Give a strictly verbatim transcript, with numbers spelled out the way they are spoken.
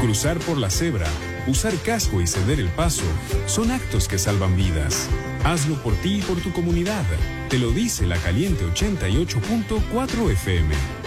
Cruzar por la cebra, usar casco y ceder el paso son actos que salvan vidas. Hazlo por ti y por tu comunidad. Te lo dice la Caliente ochenta y ocho punto cuatro F M.